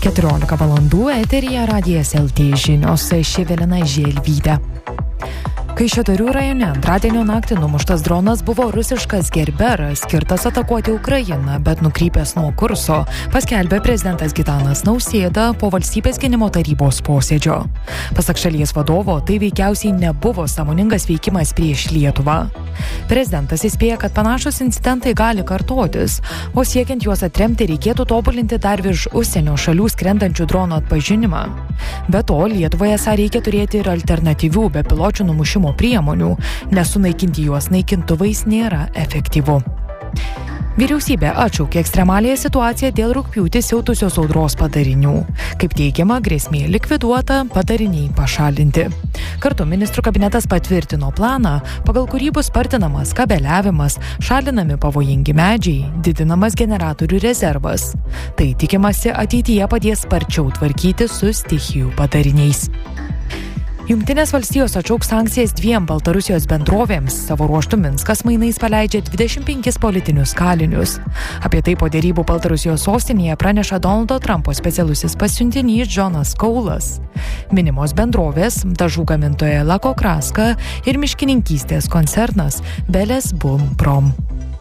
14 valandų eteryje Radijas LT žinios, ši Evelina Želvytė. Kaišiadorių rajone antradienio naktį numuštas dronas buvo rusiškas Gerberas, skirtas atakuoti Ukrainą, bet nukrypęs nuo kurso, paskelbė prezidentas Gitanas Nausėda po valstybės gynimo tarybos posėdžio. Pasak šalies vadovo, tai veikiausiai nebuvo sąmoningas veikimas prieš Lietuvą. Prezidentas įspėja, kad panašus incidentai gali kartotis, o siekiant juos atremti reikėtų tobulinti dar virš užsienio šalių skrendančių dronų atpažinimą. Be to, Lietuvoje reikia turėti ir alternatyvių bepiločių numušimo priemonių, nes sunaikinti juos naikintuvais nėra efektyvu. Vyriausybė atšaukė ekstremaliąją situaciją dėl rugpjūtį siautusios audros padarinių. Kaip teigiama, grėsmė likviduota, padariniai pašalinti. Kartu ministrų kabinetas patvirtino planą, pagal kurį bus spartinamas kabeliavimas, šalinami pavojingi medžiai, didinamas generatorių rezervas. Tai tikimasi ateityje padės sparčiau tvarkyti su stichijų padariniais. Jungtinės valstijos atšauks sankcijas 2 Baltarusijos bendrovėms. Savo ruožtu Minskas mainais paleidžia 25 politinius kalinius. Apie tai po derybų Baltarusijos sostinėje praneša Donaldo Trumpo specialusis pasiuntinys Džonas Kaulas. Minimos bendrovės, dažų gamintoja Lako Kraska ir miškininkystės koncernas Beles Bum Prom.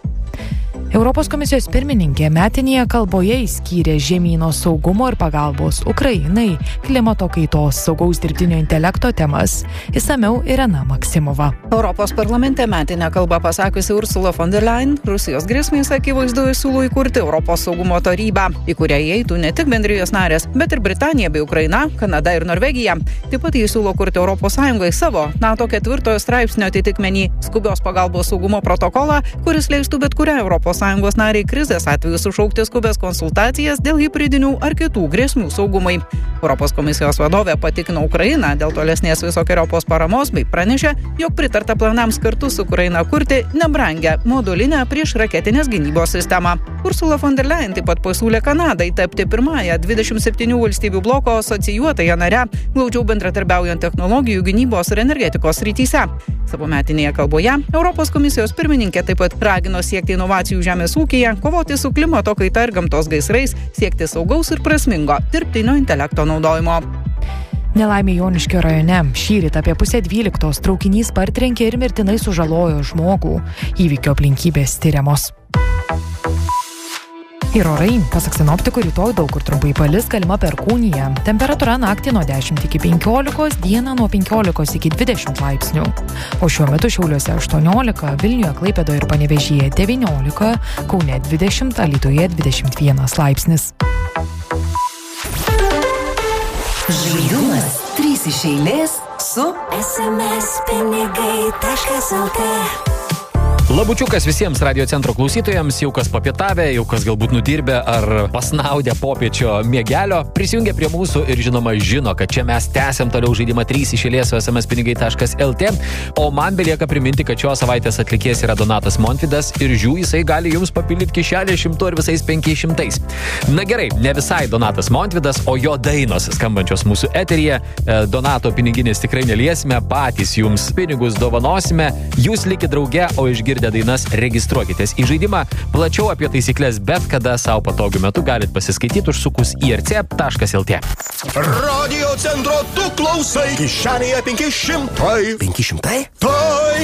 Europos komisijos pirmininkė metinėje kalboje išskyrė žemyno saugumo ir pagalbos Ukrainai, klimato kaitos, saugaus dirbtinio intelekto temas. Išsamiau Irena Maksimova. Europos parlamente metinę kalbą pasakiusi Ursula von der Leyen, Rusijos grėsmės akivaizdoje siūlo įkurti Europos saugumo tarybą, į kurią įeitų ne tik bendrijos narės, bet ir Britanija bei Ukraina, Kanada ir Norvegija. Taip pat jis siūlo kurti Europos Sąjungai savo NATO 4 straipsnio atitikmenį skubios pagalbos saugumo protokolą, kuris leistų bet kurią Europos Sąjungos nariai krizės atveju sušaukti skubės konsultacijas dėl hibridinių ar kitų grėsmių saugumui. Europos komisijos vadovė patikino Ukrainą dėl tolesnės visokeriopos paramos bei pranešė, jog pritarta planams kartu su Ukraina kurti nebrangę modulinę priešraketinės gynybos sistemą. Ursula von der Leyen taip pat pasiūlė Kanadai tapti pirmąją 27 valstybių bloko asocijuotąją nare, glaudžiau bendradarbiaujant technologijų, gynybos ir energetikos srityse. Savo metinėje kalboje Europos komisijos pirmininkė taip pat ragino siekti inovacijų žemės ūkyje, kovoti su klimato kaita ir gamtos gaisrais, siekti saugaus ir prasmingo dirbtinio intelekto naudojimo. Nelaimė Joniškio rajone. Šįryt apie 11:30 traukinys partrenkė ir mirtinai sužalojo žmogų. Įvykio aplinkybės tiriamos. Ir orai, pasak sinoptikų, rytoj daug kur trumpai palis, galima perkūnija. Temperatūra naktį nuo 10 iki 15, dieną nuo 15 iki 20 laipsnių. O šiuo metu Šiauliuose 18, Vilniuje, Klaipėdoje ir Panevėžyje 19, Kaune 20, Alytuje 21 laipsnis. Žaidumas 3 iš eilės su sms-pinigai.lt. Labučiukas visiems Radio Centro klausytojams, jau kas papietavę, jau kas galbūt nudirbę ar pasnaudę popiečio miegelio, prisijungia prie mūsų ir žinoma žino, kad čia mes tęsiam toliau žaidimą 3 iš eilės su sms-pinigai.lt, o man belieka priminti, kad šios savaitės atlikėjas yra Donatas Montvydas ir jisai gali jums papildyti kišelį 100 ir visais 500. Na gerai, ne visai Donatas Montvydas, o jo dainos skambančios mūsų eteryje. Donato piniginės tikrai neliesime, patys jums pinigus dovanosime, jūs likit drauge, o išgirdę dainas registruokitės į žaidimą. Plačiau apie taisyklės bet kada savo patogiu metu galit pasiskaityti užsukus irc.lt. Radio Centro tu klausai, kišenėje 500. 500? Tai